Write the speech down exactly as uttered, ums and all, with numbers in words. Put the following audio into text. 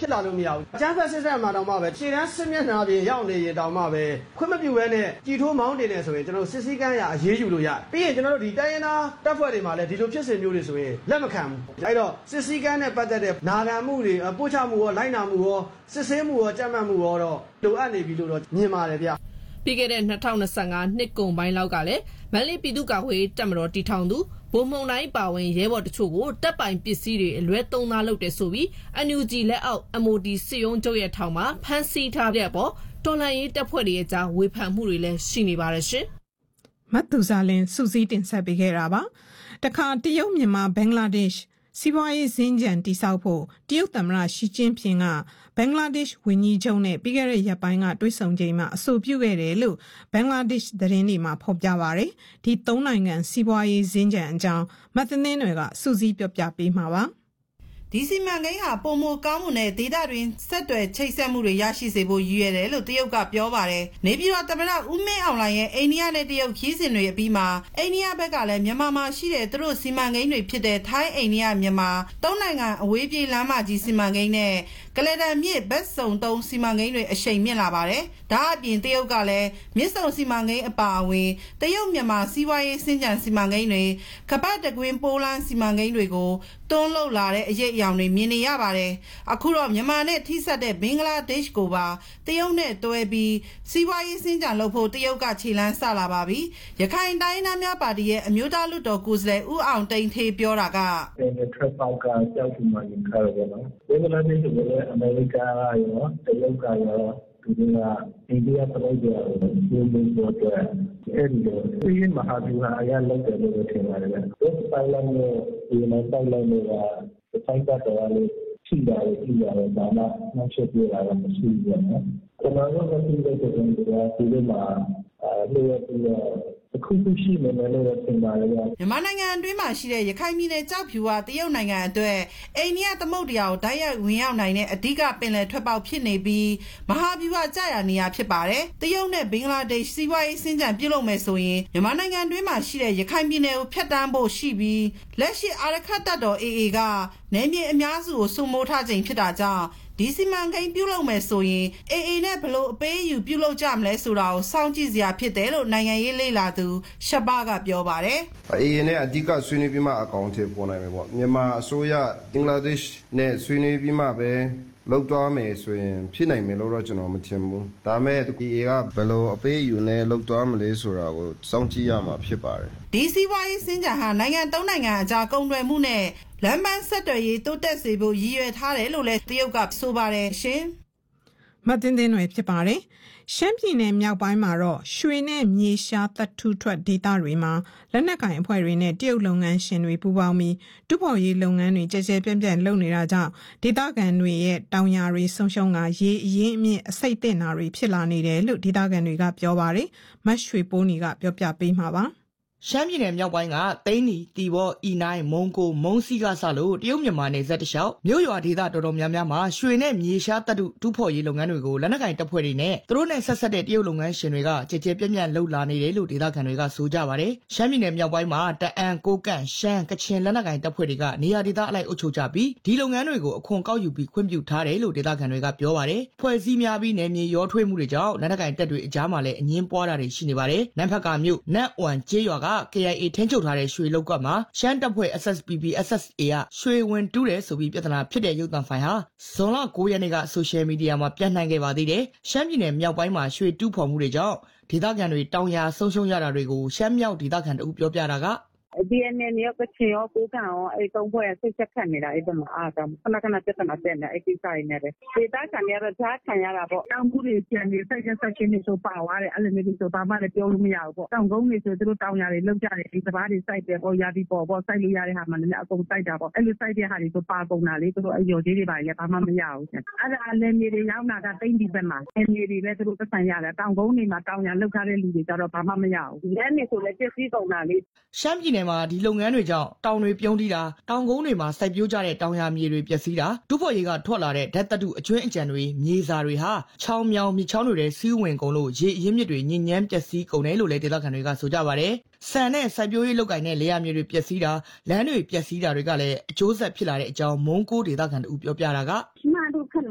ဖြစ်လာလို့မရဘူးအကြမ်းဖက်စစ်ဆက်မှာတောင်မှပဲခြေတန်းစစ်မျက်နှာပြင်ရောက်နေရင်တောင်မှပဲခွင့်မပြုဘဲနဲ့ကြည်ထိုးမောင်းတင်နေဆိုရင်ကျွန်တော်စစ်စည်းကမ်းရအရေးယူလို့ရပြီးရင်ကျွန်တော်တို့ဒီတိုင်းရင်းသားတပ်ဖွဲ့တွေမှာလည်းဒီလိုဖြစ်စဉ်မျိုးတွေဆိုရင်လက်မခံဘူးအဲ့တော့စစ်စည်းကမ်းနဲ့ပတ်သက်တဲ့နာခံမှုတွေပို့ချမှုရောလိုက်နာမှုရောစစ်ဆေးမှုရောကြက်မှတ်မှုရောတော့လိုအပ်နေပြီလို့တော့မြင်ပါတယ်ဗျပြီးခဲ့တဲ့၂၀၂၅နှစ်ကုန်ပိုင်းလောက်ကလည်းမန္တလေးပြည်သူ့ကာကွယ်ရေးတပ်မတော်တည်ထောင်သူဗိုလ်မှူးနိုင်ပါဝင်ရဲဘော်တချို့ကိုတပ်ပိုင်ပစ္စည်းတွေအလွဲသုံးသားလုပ်တယ်ဆိုပြီး အန်ယူဂျီ လက်အောက် အမ်အိုတီ စစ်ရုံးချုပ်ရဲ့ထောင်မှာဖမ်းဆီးထားတဲ့ပေါ်တော်လှန်ရေးတပ်ဖွဲ့တွေရဲ့ကြားဝေဖန်မှုတွေလည်းရှိနေပါတယ်ရှင်မတ်သူဇာလင်းစုစည်းတင်ဆက်ပေးခဲ့တာပါတခါတရုတ်မြန်မာဘင်္ဂလားဒေ့ရှ်စီးပွားရေးစင်ကြံတိစောက်ဖို့တရုတ်သမ္မတရှီကျင်းဖျင်ကဘင်္ဂလားဒေ့ရှ်ဝန်ကြီးချုပ်နဲ့ပြီးခဲ့တဲ့ရက်ပိုင်းကတွေ့ဆုံချိန်မှာအဆိုပြုခဲ့တယ်လို့ဘင်္ဂလားဒေ့ရှ်သတင်းတွေမှာဖော်ပြပါရယ်ဒီသုံးနိုင်ငံစီးပွားရေးစင်ကြံအကြောင်းမတ်သင်းတွေကစုစည်းပြောပြပေးမှာပါဒီစီမံကိန်းဟာပုံမကောင်းမှုနဲ့ဒေသတွင်ဆက်သွယ်ချိတ်ဆက်မှုတွေရရှိစေဖို့ရည်ရွယ်တယ်လို့တရုတ်ကပြောပါတယ်။နေပြည်တော်သမ္မတဦးမင်းအောင်လှိုင်ရဲ့အိန္ဒိယနဲ့တရုတ်ခီးစဉ်တွေအပြီးမှာအိန္ဒိယဘက်ကလည်းမြန်မာမှာရှိတဲ့သူတို့စီမံကိန်းတွေဖြစ်တဲ့ထိုင်းအိန္ဒိယမြန်မာသုံးနိုင်ငံအဝေးပြေးလမ်းမကြီးစီမံကိန်းနဲ့ကလဒန်မြစ်ဘက်စုံသုံးစီမံကိန်းတွေအရှိန်မြင့်လာပါတယ်။ဒါအပြင်တရုတ်ကလည်းမြစ်စုံစီမံကိန်းအပါအဝင်တရုတ်မြန်မာစီးပွားရေးစင်ကြံစီမံကိန်းတွေကပတ်တကွင်းပိုးလန်းစီမံကိန်းတွေကိုတွန်းလှုပ်လာတဲ့အရေးအယောင်တွေမြင်နေရပါတယ်။အခုတော့မြန်မာနဲ့ထိစပ်တဲ့ဘင်္ဂလားဒေ့ရှ်ကိုပါတရုတ်နဲ့တွဲပြီးစီးပွားရေးစင်ကြံလုပ်ဖို့တရုတ်ကခြေလှမ်းဆလာပါပြီ။ရခိုင်တိုင်းသားများပါတီရဲ့အမျိုးသားလွှတ်တော်ကိုယ်စားလှယ်ဦးအောင်တိန်ထေးပြောတာကဒီထရက်ပေါက်ကကြောက်ထူမှရင်ခါရတော့ဘင်္ဂလားဒေ့ရှ်ကလည်းအမေရိကန်ကရောတရုတ်ကရောဒီကအိန္ဒိယပလိုက်ကြတယ်ဒီလိုမျိုးတော့အဲ့ဒီတော့ဒီမဟာဗျူဟာအရလောက်တယ်လို့ထင်ပါတယ်ဗျ။ဒီပိုင်းလည်းဒီမှာပိုင်းလည်းကဆိုင်ကတော့လည်းရှိတယ်ရှိတယ်ဒါမှမဖြစ်ပြလာတာမရှိဘူးနော်။ကျွန်တော်တို့ကဒီလိုပုံစံတွေဒီလိုမှာအဲလိုမျိုးအခုရှိနေတယ်လို့ထင်ပါတယ်ဗျ။မြန်မာနိုင်ငံအတွင်းမှာရှိတဲ့ရခိုင်ပြည်နယ်ကြောက်ဖြူဟာတရုတ်နိုင်ငံအတွက်အိန္ဒိယသမုဒ္ဒရာကိုတိုက်ရိုက်ဝင်ရောက်နိုင်တဲ့အဓိကပင်လယ်ထွက်ပေါက်ဖြစ်နေပြီးမဟာဗျူဟာကျရာနေရာဖြစ်ပါတယ်။တရုတ်နဲ့ဘင်္ဂလားဒေ့ရှ်စီးပွားရေးစင်ကြံပြုလုပ်မယ်ဆိုရင်မြန်မာနိုင်ငံအတွင်းမှာရှိတဲ့ရခိုင်ပြည်နယ်ကိုဖျက်ဆီးဖို့ရှိပြီးလက်ရှိအာရခတ်တပ်တော် အေအေ ကနယ်မြေအများစုကိုစုမိုးထားခြင်းဖြစ်တာကြောင့်ဒီစီမံကိန်းပြုလုပ်မယ်ဆိုရင်အေအေနဲ့ဘလို့အပေးအယူပြုလုပ်ကြမလဲဆိုတာကိုစောင့်ကြည့်စရာဖြစ်တယ်လို့နိုင်ငံရေးလေ့လာသူရှပါကပြောပါတယ်။အေအေနဲ့အဓိကဆွေးနွေးပြီးမှအကောင့်ထဲပေါ်နိုင်မယ်ပေါ့။မြန်မာအစိုးရဘင်္ဂလားဒေ့ရှ်နဲ့ဆွေးနွေးပြီးမှပဲလောက်သွားမယ်ဆိုရင်ဖြစ်နိုင်မယ်လို့တော့ကျွန်တော်မထင်ဘူး။ဒါမဲ့အေအေကဘယ်လိုအပေးအယူနဲ့လောက်သွားမလဲဆိုတာကိုစောင့်ကြည့်ရမှာဖြစ်ပါတယ်။ဒီစီးပွားရေးစင်ကြံဟာနိုင်ငံသုံးနိုင်ငံအကြားကုန်သွယ်မှုနဲ့လမ်းပန်းဆက်သွယ်ရေးတိုးတက်စေဖို့ရည်ရွယ်ထားတယ်လို့လည်းတရုတ်ကဆိုပါတယ်ရှင်။မတင်တင်တွေဖြစ်ပါတယ်။ရှမ်းပြည်နယ်မြောက်ပိုင်းမှာတော့ရွှေနဲ့မြေရှားသတ္ထုထွက်ဒေသတွေမှာလက်နက်ကင်အဖွဲ့တွေနဲ့တရုတ်လုပ်ငန်းရှင်တွေပူးပေါင်းပြီးတူဖော်ရေးလုပ်ငန်းတွေကြဲကြဲပြန့်ပြန့်လုပ်နေတာကြောင့်ဒေသခံတွေရဲ့တောင်ယာတွေဆုံးရှုံးကရေအရင်းအမြစ်အစိတ်တင်တာတွေဖြစ်လာနေတယ်လို့ဒေသခံတွေကပြောပါတယ်။မတ်ရွှေပိုးနီကပြောပြပေးမှာပါ။ရှမ်းပြည်နယ်မြောက်ပိုင်းကသိန်းနီတီဘော်အီနိုင်းမုံကိုမုံစီကစလို့တရုတ်မြန်မာနယ်စပ်တလျှောက်မြို့ရွာဒေသတော်တော်များများမှာရွှေနဲ့မြေရှားတပ်တုတူးဖော်ရေးလုပ်ငန်းတွေကိုလက်နက်ကင်တပ်ဖွဲ့တွေနဲ့သူတို့နဲ့ဆက်ဆက်တဲ့တရုတ်လုပ်ငန်းရှင်တွေကကြည်ကြဲပြန့်ပြန့်လှုပ်လာနေတယ်လို့ဒေသခံတွေကဆိုကြပါတယ်ရှမ်းပြည်နယ်မြောက်ပိုင်းမှာတအံကိုကန့်ရှမ်းကချင်လက်နက်ကင်တပ်ဖွဲ့တွေကနေရာဒေသအလိုက်အုပ်ချုပ်ကြပြီးဒီလုပ်ငန်းတွေကိုအခွန်ကောက်ယူပြီးခွင့်ပြုထားတယ်လို့ဒေသခံတွေကပြောပါတယ်ဖွဲ့စည်းများပြီးနယ်မြေရောထွေးမှုတွေကြောင့်လက်နက်ကင်တပ်တွေအကြားမှာလည်းအငင်းပွားတာတွေရှိနေပါတယ်နမ်ဖတ်ကာမြို့နတ်အွန်ကျေးရွာက ကေအိုင်အေ ထိန်းချုပ်ထားတဲ့ရွှေလောက်ကမှာရှမ်းတပ်ဖွဲ့ အက်စ် အက်စ် ပီ ပီ အက်စ် အက်စ် အေ ကရွှေဝင်တူးတယ်ဆိုပြီးပြဿနာဖြစ်တဲ့ရုပ်သံဖိုင်ဟာဇွန်လကိုရက်နေ့ကဆိုရှယ်မီဒီယာမှာပြန့်နှံ့ခဲ့ပါသေးတယ်ရှမ်းပြည်နယ်မြောက်ပိုင်းမှာရွှေတူးဖော်မှုတွေကြောင့်ဒေသခံတွေတောင်ယာဆုံးရှုံးရတာတွေကိုရှမ်းမြောက်ဒေသခံတို့ပြောပြတာကဒီအန်အန်ရောကချင်ရောကိုကန်ရောအဲ့သုံးဖွဲ့ဆိတ်ချက်ခတ်နေတာအဲ့ဒါမှအားတော့ခဏခဏပြဿနာတက်နေအဲ့ဒီဆိုင်နေတယ်ဒေသခံတွေကတော့ဈာခံရတာပေါ့တောင်မှုတွေပြန်နေစိုက်ချက်ဆက်ချင်းတွေဆိုပါသွားတယ်အဲ့လိုမျိုးဆိုဘာမှလည်းပြောလို့မရဘူးပေါ့တောင်ကုန်းတွေဆိုသူတို့တောင်ယာတွေလောက်ကြတယ်ဒီစပားတွေစိုက်တယ်ပေါ့ယာဒီပေါ့ပေါ့စိုက်လို့ရတဲ့ဟာမှလည်းအကုန်စိုက်တာပေါ့အဲ့လိုစိုက်တဲ့ဟာတွေဆိုပါကုန်တာလေသူတို့အဲ့ရော်ကြီးတွေပါလည်းဘာမှမရဘူးအဲ့ဒါလည်းမြေတွေရောက်လာတာတိမ့်ဒီဘက်မှာအဲ့မြေတွေလည်းသူတို့သက်ဆိုင်ရတယ်တောင်ကုန်းတွေမှာတောင်ယာလောက်ထားတဲ့လူတွေကြတော့ဘာမှမရဘူးလက်နေဆိုလည်းပြည့်စည်ကုန်တာလေရှမ်းပြည်နယ်မှာဒီလုပ်ငန်းတွေကြောင့်တောင်တွေပြုံးတီးတာတောင်ကုန်းတွေမှာစိုက်ပျိုးကြတဲ့တောင်ယာမြေတွေပျက်စီးတာဒုဖော်ရေးကထွက်လာတဲ့ဓာတ်သတ္တုအကျွင်းအကြံတွေမြေစာတွေဟာချောင်းမြောင်မြစ်ချောင်းတွေထဲစီးဝင်ကုန်လို့ရေအရင်းမြစ်တွေညဉ့်ညမ်းပျက်စီးကုန်တယ်လို့လည်းဒေသခံတွေကဆိုကြပါတယ်ဆန်နဲ့စိုက်ပျိုးရေးလုပ်ကိုင်တဲ့လေယာမြေတွေပျက်စီးတာလမ်းတွေပျက်စီးတာတွေကလည်းအကျိုးဆက်ဖြစ်လာတဲ့အကြောင်းမုံကိုဒေသခံတို့ပြောပြတာကမှန်တို့ခက်